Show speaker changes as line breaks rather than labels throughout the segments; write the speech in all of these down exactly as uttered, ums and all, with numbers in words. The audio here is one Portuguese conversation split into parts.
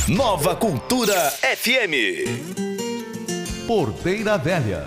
Nova Cultura F M.
Porteira Velha.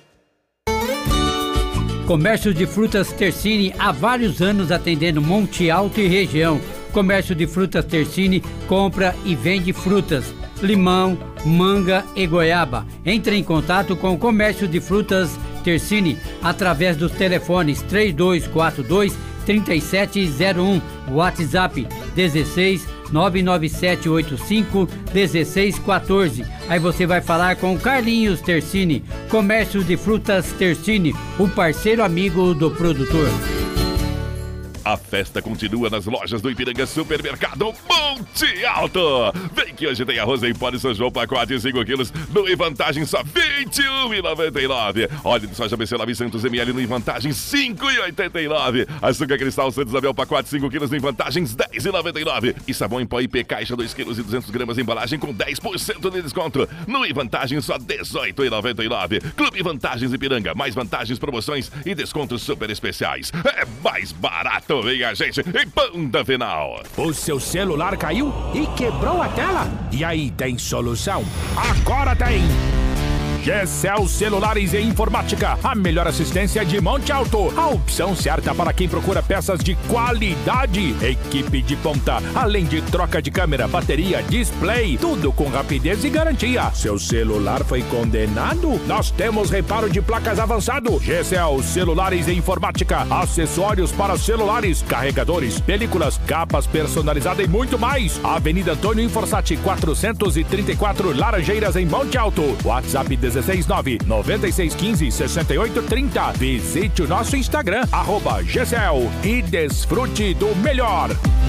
Comércio de frutas Tersini há vários anos atendendo Monte Alto e região. Comércio de frutas Tersini compra e vende frutas, limão, manga e goiaba. Entre em contato com o Comércio de Frutas Tersini através dos telefones três dois quatro dois, três sete zero um, WhatsApp dezesseis nove nove sete oito cinco um seis um quatro. Aí você vai falar com Carlinhos Tersini, Comércio de Frutas Tersini, o parceiro amigo do produtor.
A festa continua nas lojas do Ipiranga Supermercado Monte Alto. Vem que hoje tem arroz em pó de São João, pacote cinco quilos, no em vantagem só vinte e um reais e noventa e nove centavos. Óleo de soja B C novecentos mililitros no em vantagem cinco reais e oitenta e nove centavos. Açúcar cristal Santos Abel, pacote cinco quilos no em vantagens dez reais e noventa e nove centavos. E sabão em pó I P caixa dois quilos e duzentos gramas, embalagem com dez por cento de desconto. No em vantagem só dezoito reais e noventa e nove centavos. Clube Vantagens Ipiranga, mais vantagens, promoções e descontos super especiais. É mais barato. Vem a gente em Ponta Final.
O seu celular caiu e quebrou a tela? E aí, tem solução? Agora tem! Gecel Celulares e Informática, a melhor assistência de Monte Alto. A opção certa para quem procura peças de qualidade. Equipe de ponta, além de troca de câmera, bateria, display, tudo com rapidez e garantia. Seu celular foi condenado? Nós temos reparo de placas avançado. Gecel Celulares e Informática, acessórios para celulares, carregadores, películas, capas personalizadas e muito mais. Avenida Antônio Inforsati, quatrocentos e trinta e quatro, Laranjeiras, em Monte Alto. WhatsApp dezesseis nove nove seis um cinco seis oito três zero. Visite o nosso Instagram, arroba Gecel, e desfrute do melhor.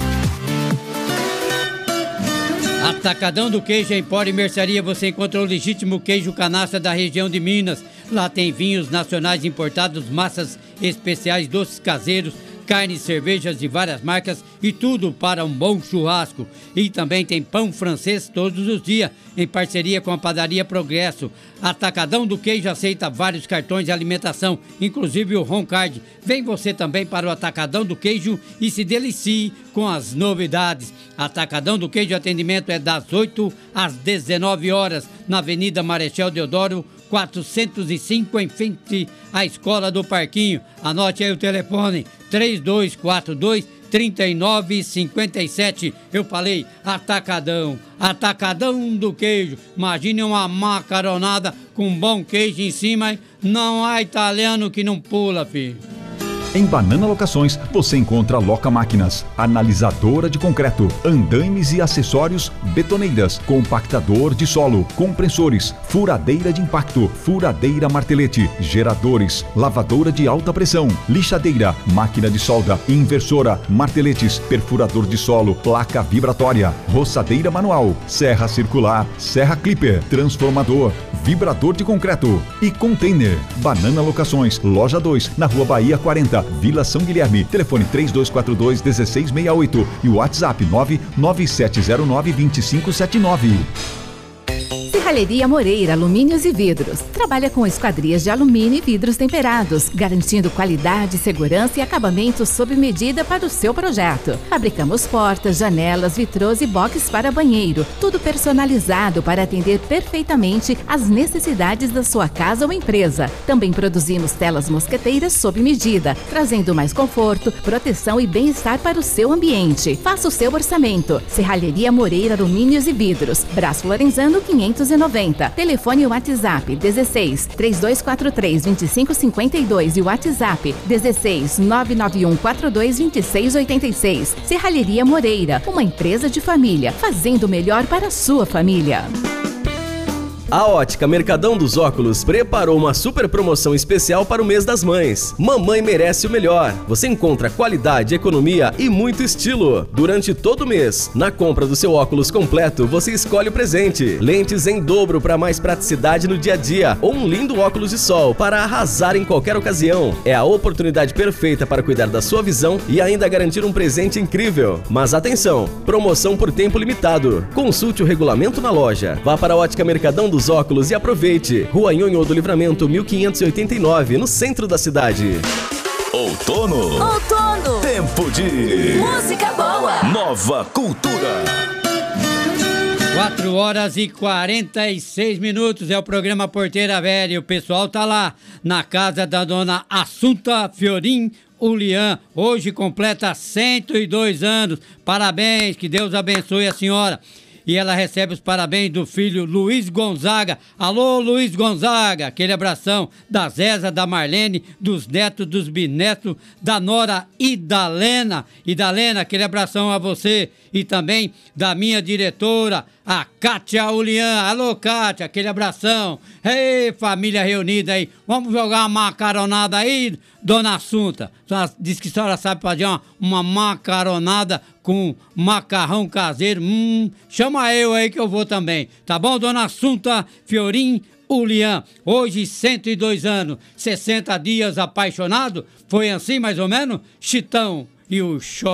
Atacadão do Queijo Empório e Mercearia, você encontra o legítimo queijo canastra da região de Minas. Lá tem vinhos nacionais importados, massas especiais, doces caseiros, carnes, cervejas de várias marcas e tudo para um bom churrasco. E também tem pão francês todos os dias, em parceria com a Padaria Progresso. Atacadão do Queijo aceita vários cartões de alimentação, inclusive o Roncard. Vem você também para o Atacadão do Queijo e se delicie com as novidades. Atacadão do Queijo, atendimento é das oito às dezenove horas, na Avenida Marechal Deodoro, quatrocentos e cinco, em frente à Escola do Parquinho. Anote aí o telefone, três dois quatro dois, três nove cinco sete. Eu falei Atacadão, Atacadão do Queijo. Imagine uma macaronada com bom queijo em cima. Não há italiano que não pula, filho.
Em Banana Locações, você encontra Loca Máquinas, analisadora de concreto, andaimes e acessórios, betoneiras, compactador de solo, compressores, furadeira de impacto, furadeira martelete, geradores, lavadora de alta pressão, lixadeira, máquina de solda, inversora, marteletes, perfurador de solo, placa vibratória, roçadeira manual, serra circular, serra clipper, transformador, vibrador de concreto e container. Banana Locações, loja dois, na Rua Bahia quarenta, Vila São Guilherme. Telefone três dois quatro dois, um seis seis oito e o WhatsApp nove nove sete zero nove dois cinco sete nove.
Serralheria Moreira, alumínios e vidros. Trabalha com esquadrias de alumínio e vidros temperados, garantindo qualidade, segurança e acabamento sob medida para o seu projeto. Fabricamos portas, janelas, vitrôs e boxes para banheiro, tudo personalizado para atender perfeitamente às necessidades da sua casa ou empresa. Também produzimos telas mosqueteiras sob medida, trazendo mais conforto, proteção e bem-estar para o seu ambiente. Faça o seu orçamento. Serralheria Moreira, alumínios e vidros. Braço Lorenzano quinhentos e noventa. Telefone WhatsApp dezesseis, três dois quatro três, dois cinco cinco dois e WhatsApp dezesseis, nove nove um quatro dois, dois seis oito seis. Serralheria Moreira, uma empresa de família, fazendo o melhor para a sua família.
A Ótica Mercadão dos Óculos preparou uma super promoção especial para o mês das mães. Mamãe merece o melhor. Você encontra qualidade, economia e muito estilo. Durante todo o mês, na compra do seu óculos completo, você escolhe o presente. Lentes em dobro para mais praticidade no dia a dia ou um lindo óculos de sol para arrasar em qualquer ocasião. É a oportunidade perfeita para cuidar da sua visão e ainda garantir um presente incrível. Mas atenção, promoção por tempo limitado. Consulte o regulamento na loja. Vá para a Ótica Mercadão dos Óculos e aproveite. Rua Nhonho do Livramento, mil quinhentos e oitenta e nove, no centro da cidade.
Outono.
Outono.
Tempo de
música boa.
Nova Cultura.
quatro horas e quarenta e seis minutos é o programa Porteira Velha. O pessoal tá lá na casa da dona Assunta Fiorim Ulian. Hoje completa cento e dois anos. Parabéns, que Deus abençoe a senhora. E ela recebe os parabéns do filho Luiz Gonzaga. Alô, Luiz Gonzaga, aquele abração da Zéza, da Marlene, dos netos, dos bisnetos, da Nora e da Lena. E da Lena, aquele abração a você. E também da minha diretora, a Kátia Ulian. Alô, Kátia, aquele abração. Ei, família reunida aí. Vamos jogar uma macaronada aí, dona Assunta. Diz que a senhora sabe fazer uma, uma macaronada com macarrão caseiro. Hum, chama eu aí que eu vou também. Tá bom, dona Assunta Fiorim Ulian? Hoje, cento e dois anos, sessenta dias apaixonado. Foi assim, mais ou menos? Chitão e o Chorão.